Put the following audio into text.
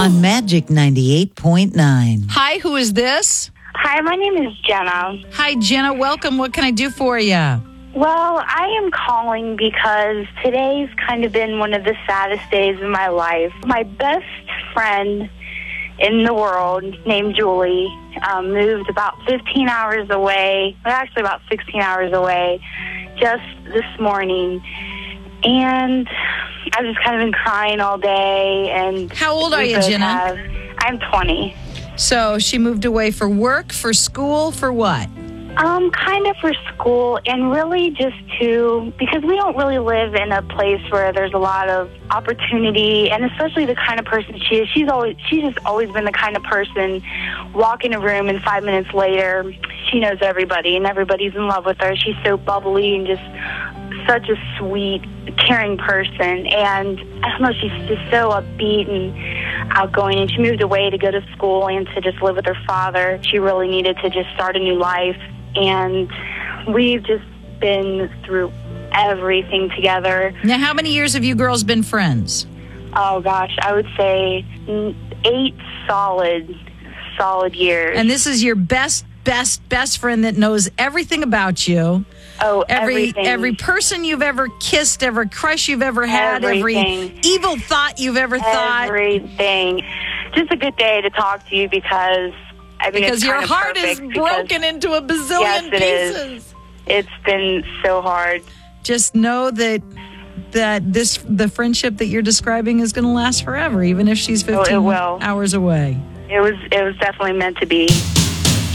on Magic 98.9. Hi, who is this? Hi, my name is Jenna. Hi, Jenna. Welcome. What can I do for you? Well, I am calling because today's kind of been one of the saddest days of my life. My best friend in the world, named Julie, moved about 15 hours away, well, actually about 16 hours away, just this morning. And I've just kind of been crying all day. And how old are you, Jenna? I'm 20. So she moved away for work, for school, for what? Kind of for school, and really just because we don't really live in a place where there's a lot of opportunity, and especially the kind of person she is. She's just always been the kind of person, walk in a room and 5 minutes later, she knows everybody and everybody's in love with her. She's so bubbly and just such a sweet, caring person, and I don't know, she's just so upbeat and outgoing, and she moved away to go to school and to just live with her father. She really needed to just start a new life, and we've just been through everything together. Now, how many years have you girls been friends? Oh, gosh, I would say 8 solid years. And this is your best friend that knows everything about you. Oh, everything. Every person you've ever kissed, every crush you've ever had, every evil thought you've ever thought. Everything. Just a good day to talk to you because, because your heart is broken into a bazillion pieces. It's been so hard. Just know that the friendship that you're describing is going to last forever, even if she's 15 hours away. It was definitely meant to be.